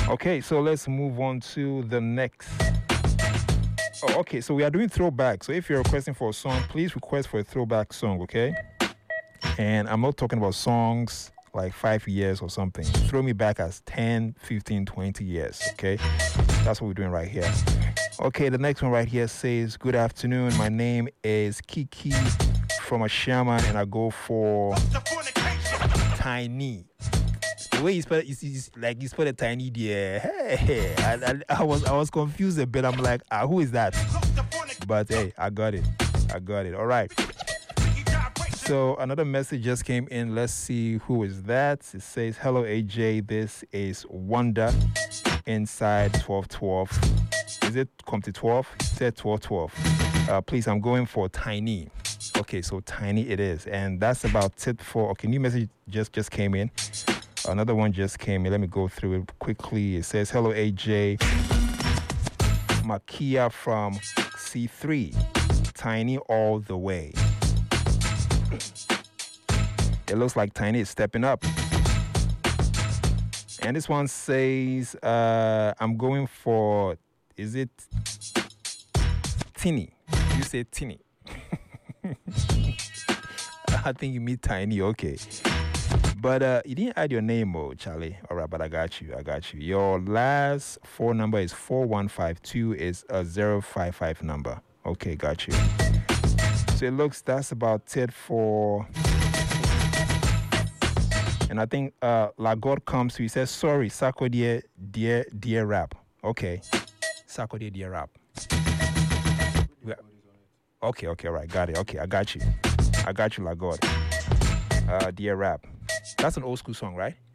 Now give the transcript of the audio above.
Okay, so let's move on to the next. Oh, okay, so we are doing throwback. So if you're requesting for a song, please request for a throwback song, okay? And I'm not talking about songs like 5 years or something. Throw me back as 10, 15, 20 years, okay? That's what we're doing right here. Okay, the next one right here says, good afternoon. My name is Kiki from Ashaman, and I go for Tiny. The way you spell it, is like you spell it Tiny there. Hey, I was confused a bit. I'm like, who is that? But hey, I got it. All right. So another message just came in. Let's see who is that. It says, hello AJ, this is Wonder inside 1212. Is it come to 12? It said 1212. Please, I'm going for Tiny. Okay, so Tiny it is. And that's about it for, okay, new message just came in. Another one just came in. Let me go through it quickly. It says, hello AJ, Makia from C3, Tiny all the way. It looks like Tiny is stepping up. And this one says, I'm going for, is it Tinny? You say Tinny. I think you mean Tiny, okay. But you didn't add your name, Charlie. All right, but I got you. Your last phone number is 4152, is a 055 number. Okay, got you. So it looks, that's about it for... And I think Lagod comes to, he says, sorry, Sako dear rap. Okay. Sako dear rap. Okay, all right, got it. Okay, I got you, Lagod. Dear rap. That's an old school song, right?